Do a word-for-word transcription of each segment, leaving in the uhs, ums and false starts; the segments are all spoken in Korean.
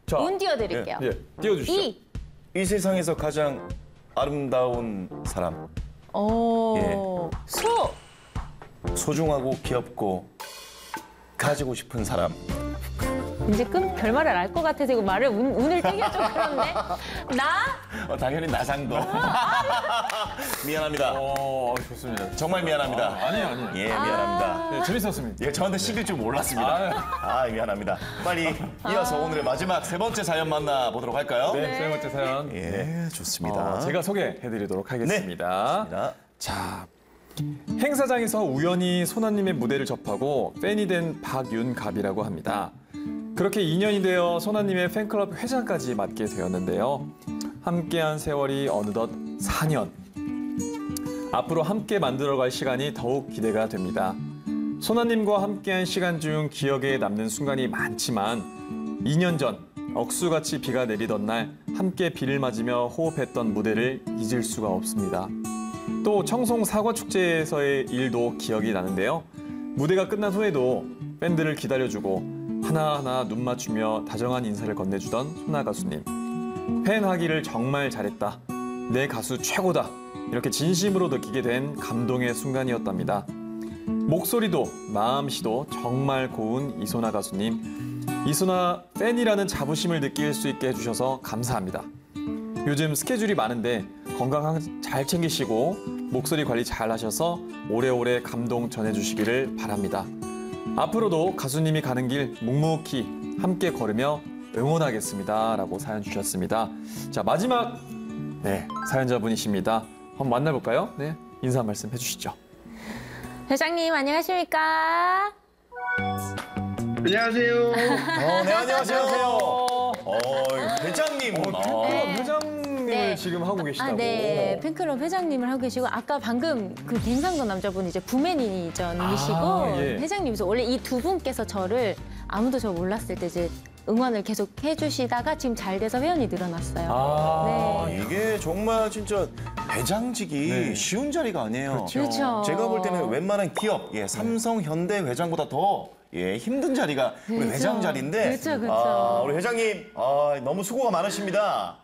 자, 운 띄워드릴게요. 예, 띄워주시죠. 이. 이 세상에서 가장 아름다운 사람. 오. 예. 소. 소중하고 귀엽고 가지고 싶은 사람. 이제 끝 결말을 알 것 같아서 이거 말을 운, 운을 띄기가 좀 그런데. 나? 어, 당연히 나상도. 미안합니다. 어, 좋습니다. 정말 미안합니다. 아, 아니에요, 아니에요. 예, 미안합니다. 네, 재밌었습니다. 예, 저한테 시킬 줄 몰랐습니다. 아, 미안합니다. 빨리 이어서 오늘의 마지막 세 번째 사연 만나보도록 할까요? 네, 세 번째 사연. 예, 좋습니다. 어, 제가 소개해드리도록 하겠습니다. 네. 자, 행사장에서 우연히 소나님의 무대를 접하고 팬이 된 박윤갑이라고 합니다. 그렇게 인연이 되어 소나님의 팬클럽 회장까지 맡게 되었는데요. 함께한 세월이 어느덧 사 년. 앞으로 함께 만들어갈 시간이 더욱 기대가 됩니다. 소나님과 함께한 시간 중 기억에 남는 순간이 많지만 이 년 전 억수같이 비가 내리던 날 함께 비를 맞으며 호흡했던 무대를 잊을 수가 없습니다. 또 청송 사과축제에서의 일도 기억이 나는데요. 무대가 끝난 후에도 팬들을 기다려주고 하나하나 눈 맞추며 다정한 인사를 건네주던 소나 가수님. 팬하기를 정말 잘했다. 내 가수 최고다. 이렇게 진심으로 느끼게 된 감동의 순간이었답니다. 목소리도 마음씨도 정말 고운 이소나 가수님. 이소나 팬이라는 자부심을 느낄 수 있게 해주셔서 감사합니다. 요즘 스케줄이 많은데 건강 잘 챙기시고 목소리 관리 잘 하셔서 오래오래 감동 전해주시기를 바랍니다. 앞으로도 가수님이 가는 길 묵묵히 함께 걸으며 응원하겠습니다. 라고 사연 주셨습니다. 자, 마지막 네, 사연자분이십니다. 한번 만나볼까요? 네, 인사 한 말씀 해주시죠. 회장님 안녕하십니까? 안녕하세요. 어, 네, 안녕하세요. 어, 회장님. 팬클럽 아, 회장님을 네. 지금 하고 계시다고. 아, 네. 팬클럽 회장님을 하고 계시고 아까 방금 그 갱상도 남자분 이제 구매니저님이시고 아, 예. 회장님이서 원래 이 두 분께서 저를 아무도 저 몰랐을 때 이제 응원을 계속 해주시다가 지금 잘 돼서 회원이 늘어났어요. 아, 네. 이게 정말 진짜 회장직이 네. 쉬운 자리가 아니에요. 그렇죠. 제가 볼 때는 웬만한 기업, 예, 삼성, 현대 회장보다 더 예, 힘든 자리가 우리 그렇죠. 회장 자리인데. 그렇죠, 그렇죠. 아, 우리 회장님, 아, 너무 수고가 많으십니다.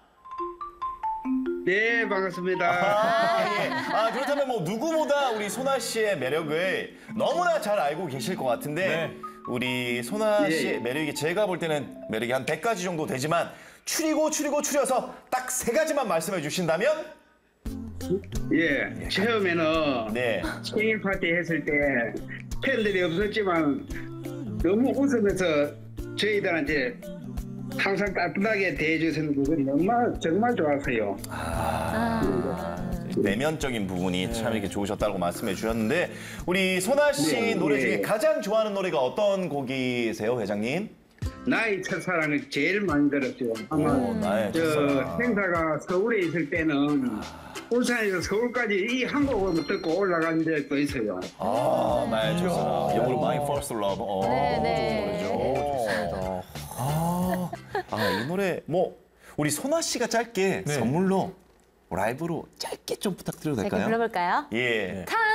네, 반갑습니다. 아, 예. 아, 그렇다면 뭐 누구보다 우리 소나 씨의 매력을 너무나 잘 알고 계실 것 같은데 네. 우리 소나 예. 씨의 매력이 제가 볼 때는 매력이 한 백 가지 정도 되지만 추리고 추리고 추려서 딱 세 가지만 말씀해 주신다면? 예, 처음에는 네. 생일 파티 했을 때 팬들이 없었지만 너무 웃으면서 저희들한테 항상 따뜻하게 대해주시는 부분이 정말 정말 좋았어요. 내면적인 부분이 참 이렇게 좋으셨다고 말씀해 주셨는데 우리 소나 씨 네, 노래 네. 중에 가장 좋아하는 노래가 어떤 곡이세요, 회장님? 나의 첫사랑을 제일 많이 들었죠. 아마 오, 나의 저 첫사랑. 행사가 서울에 있을 때는 울산에서 서울까지 이 한 곡을 듣고 올라간 적도 있어요. 아, 나의 첫사랑. 영어로 My First Love. 어, 네, 너무 네. 좋은 노래죠. 아, 아, 이 노래 뭐 우리 소나 씨가 짧게 네. 선물로 라이브로 짧게 좀 부탁드려도 자, 이렇게 될까요? 불러볼까요? 예. 타